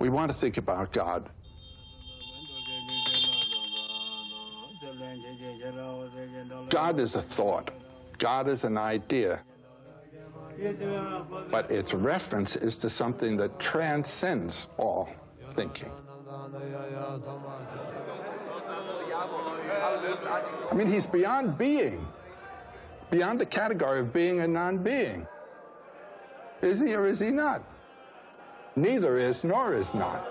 We want to think about God. God is a thought. God is an idea. But its reference is to something that transcends all thinking. I mean, he's beyond being, beyond the category of being and non-being. Is he or is he not? Neither is nor is not.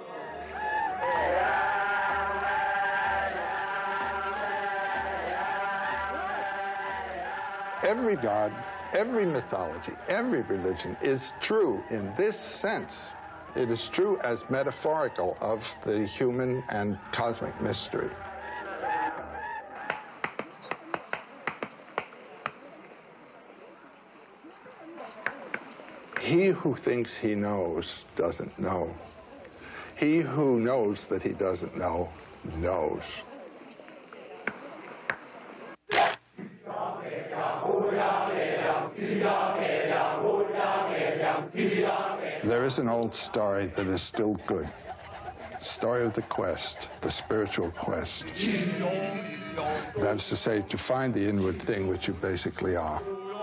Every God, every mythology, every religion is true in this sense. It is true as metaphorical of the human and cosmic mystery. He who thinks he knows doesn't know. He who knows that he doesn't know, knows. There is an old story that is still good. The story of the quest, the spiritual quest. That is to say, to find the inward thing which you basically are.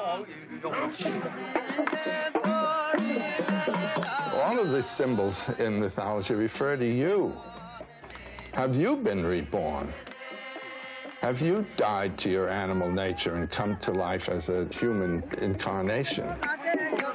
All of these symbols in mythology refer to you. Have you been reborn? Have you died to your animal nature and come to life as a human incarnation?